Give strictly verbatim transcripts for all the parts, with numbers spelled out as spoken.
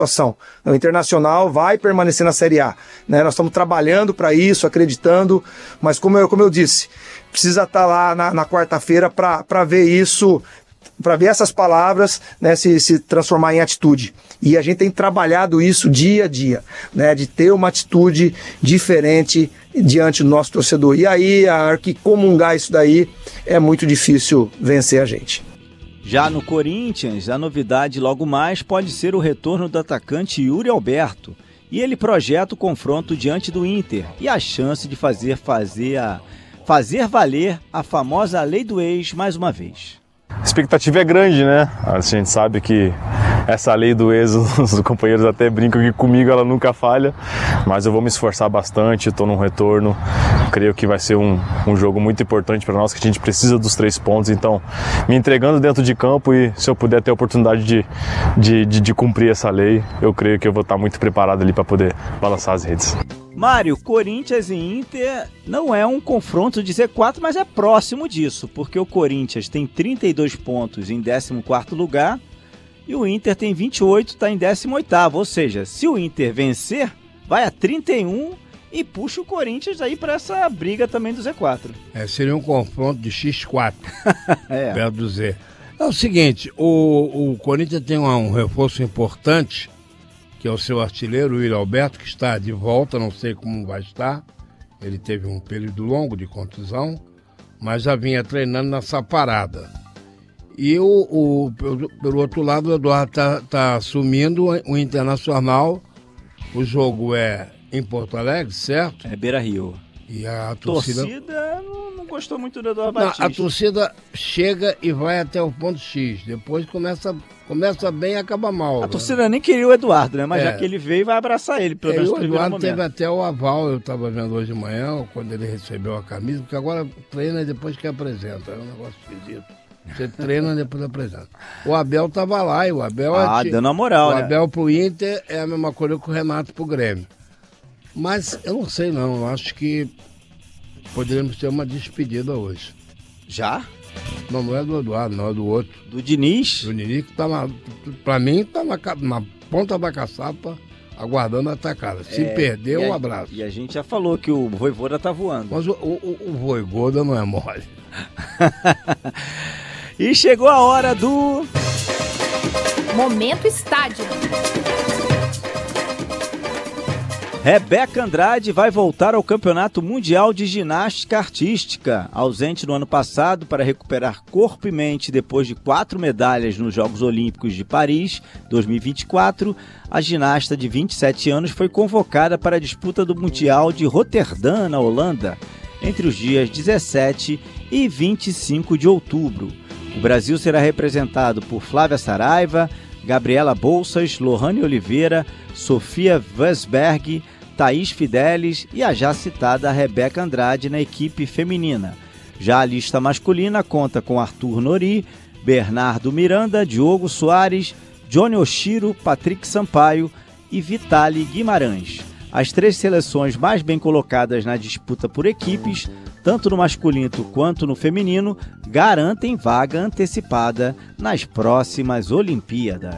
situação. O Internacional vai permanecer na Série A, né? Nós estamos trabalhando para isso, acreditando, mas como eu, como eu disse, precisa estar lá na, na quarta-feira para ver isso, para ver essas palavras, né, se, se transformar em atitude. E a gente tem trabalhado isso dia a dia, né, de ter uma atitude diferente diante do nosso torcedor. E aí, a hora que comungar isso daí, é muito difícil vencer a gente. Já no Corinthians, a novidade logo mais pode ser o retorno do atacante Yuri Alberto. E ele projeta o confronto diante do Inter e a chance de fazer, fazer, a, fazer valer a famosa lei do ex mais uma vez. A expectativa é grande, né? A gente sabe que essa lei do ex, os companheiros até brincam que comigo ela nunca falha, mas eu vou me esforçar bastante, estou num retorno, creio que vai ser um, um jogo muito importante para nós, que a gente precisa dos três pontos, então me entregando dentro de campo e se eu puder ter a oportunidade de, de, de, de cumprir essa lei, eu creio que eu vou estar muito preparado ali para poder balançar as redes. Mário, Corinthians e Inter não é um confronto de Z quatro, mas é próximo disso, porque o Corinthians tem trinta e dois pontos em décimo quarto lugar e o Inter tem vinte e oito, está em décimo oitavo, ou seja, se o Inter vencer, vai a trinta e um e puxa o Corinthians aí para essa briga também do Z quatro. É, seria um confronto de xis quatro, é. perto do Z. É o seguinte, o, o Corinthians tem um, um reforço importante, que é o seu artilheiro, o Yuri Alberto, que está de volta, não sei como vai estar. Ele teve um período longo de contusão, mas já vinha treinando nessa parada. E o, o, pelo, pelo outro lado, o Eduardo está tá assumindo o Internacional. O jogo é em Porto Alegre, certo? É Beira-Rio. E a torcida... torcida não, não gostou muito do Eduardo Não, Batista. a torcida chega e vai até o ponto X. Depois começa, começa bem e acaba mal. A né? torcida nem queria o Eduardo, né? Mas É. já que ele veio, vai abraçar ele, pelo É, menos o no primeiro Eduardo momento. teve até o aval, eu estava vendo hoje de manhã, quando ele recebeu a camisa, porque agora treina e depois que apresenta. É um negócio esquisito. Você treina e depois apresenta. O Abel estava lá e o Abel... Ah, é, dando a moral, O né? Abel pro Inter é a mesma coisa que o Renato pro Grêmio. Mas eu não sei não, eu acho que poderíamos ter uma despedida hoje. Já? Não, não é do Eduardo, não, é do outro. Do Diniz? O Ninico tá na, pra mim tá na, ca- na ponta da caçapa, aguardando a atacada. Se É, perder, e um a- abraço. E a gente já falou que o Vojvoda tá voando. Mas o, o, o Vojvoda não é mole. E chegou a hora do... Momento Estádio. Rebeca Andrade vai voltar ao Campeonato Mundial de Ginástica Artística. Ausente no ano passado para recuperar corpo e mente depois de quatro medalhas nos Jogos Olímpicos de Paris dois mil e vinte e quatro, a ginasta de vinte e sete anos foi convocada para a disputa do Mundial de Roterdã, na Holanda, entre os dias dezessete e vinte e cinco de outubro. O Brasil será representado por Flávia Saraiva, Gabriela Bolsas, Lohane Oliveira, Sofia Vesberg, Thaís Fidelis e a já citada Rebeca Andrade na equipe feminina. Já a lista masculina conta com Arthur Nori, Bernardo Miranda, Diogo Soares, Johnny Oshiro, Patrick Sampaio e Vitali Guimarães. As três seleções mais bem colocadas na disputa por equipes, tanto no masculino quanto no feminino, garantem vaga antecipada nas próximas Olimpíadas.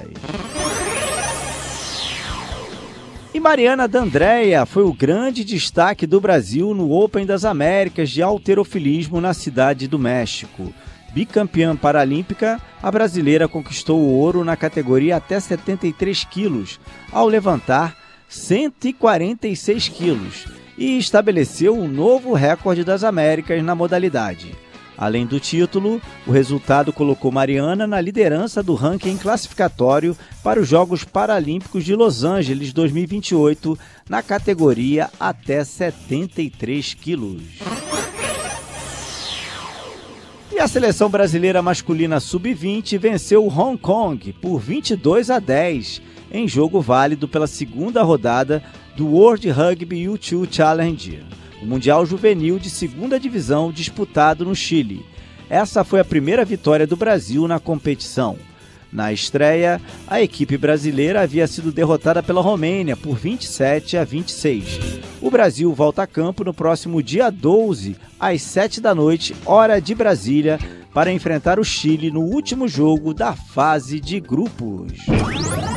E Mariana D'Andrea foi o grande destaque do Brasil no Open das Américas de halterofilismo na Cidade do México. Bicampeã paralímpica, a brasileira conquistou o ouro na categoria até setenta e três quilos, ao levantar cento e quarenta e seis quilos, e estabeleceu um novo recorde das Américas na modalidade. Além do título, o resultado colocou Mariana na liderança do ranking classificatório para os Jogos Paralímpicos de Los Angeles dois mil e vinte e oito, na categoria até setenta e três quilos. E a seleção brasileira masculina sub vinte venceu o Hong Kong por vinte e dois a dez, em jogo válido pela segunda rodada do World Rugby U dois Challenge, o Mundial Juvenil de segunda divisão disputado no Chile. Essa foi a primeira vitória do Brasil na competição. Na estreia, a equipe brasileira havia sido derrotada pela Romênia por vinte e sete a vinte e seis. O Brasil volta a campo no próximo dia doze, às sete da noite, hora de Brasília, para enfrentar o Chile no último jogo da fase de grupos.